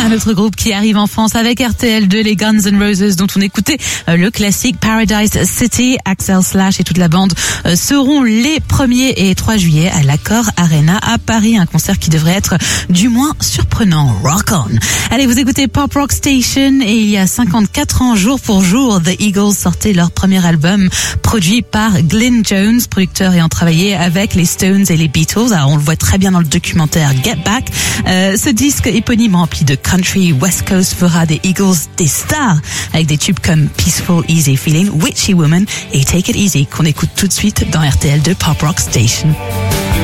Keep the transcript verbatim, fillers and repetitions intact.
Un autre groupe qui arrive en France avec R T L deux, les Guns N' Roses, dont on écoutait le classique Paradise City. Axel Slash et toute la bande seront les premier et trois juillet à l'Accor Arena à Paris. Un concert qui devrait être du moins surprenant. Rock on. Allez, vous écoutez Pop Rock Station, et il y a cinquante-quatre ans, jour pour jour, The Eagles sortaient leur premier album produit par Glyn Jones, producteur ayant travaillé avec les Stones et les Beatles. Alors, on le voit très bien dans le documentaire Get Back. Euh, ce disque éponyme rempli de country West Coast fera des Eagles des stars avec des tubes comme Peaceful Easy Feeling, Witchy Woman et Take It Easy, qu'on écoute tout de suite dans R T L deux Pop Rock Station.